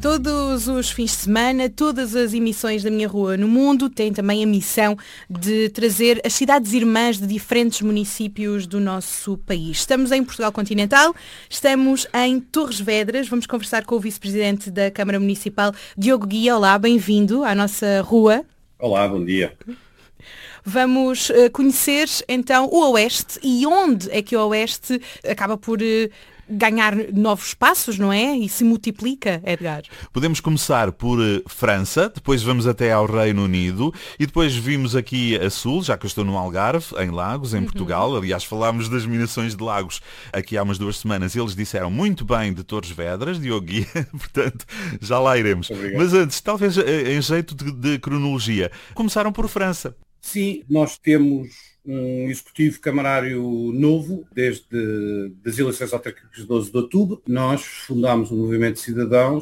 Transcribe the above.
Todos os fins de semana, todas as emissões da Minha Rua no Mundo têm também a missão de trazer as cidades irmãs de diferentes municípios do nosso país. Estamos em Portugal Continental, estamos em Torres Vedras, vamos conversar com o vice-presidente da Câmara Municipal, Diogo Guia. Olá, bem-vindo à nossa rua. Olá, bom dia. Vamos conhecer então o Oeste e onde é que o Oeste acaba por ganhar novos espaços, não é? E se multiplica, Edgar. Podemos começar por França, depois vamos até ao Reino Unido e depois vimos aqui a sul, já que eu estou no Algarve, em Lagos, em Portugal. Aliás, falámos das minerações de Lagos aqui há umas 2 semanas. Eles disseram muito bem de Torres Vedras, Diogo Guia, portanto, já lá iremos. Obrigado. Mas antes, talvez em jeito de cronologia, começaram por França. Sim, nós temos um executivo camarário novo, desde as eleições autárquicas de 12 de outubro. Nós fundámos o Movimento de Cidadãos